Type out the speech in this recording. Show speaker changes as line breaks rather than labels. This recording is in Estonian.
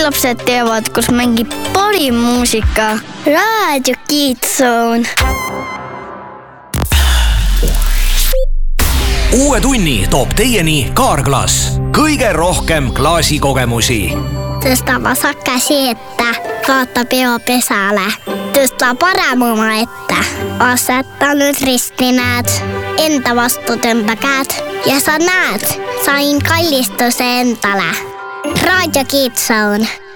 lapsed teavad, kus mängib parim muusika. Raadio Kids Zone.
Uue tunni toob teieni Kaarglass. Kõige rohkem klaasikogemusi.
Tõsta vasak käsi ette, kaota peo pesale. Tõsta parem oma ette. Aseta nüüd risti näed. Enda vastu tõmba käed. Ja sa näed, sain kallistuse endale. Raadio Kids Zone.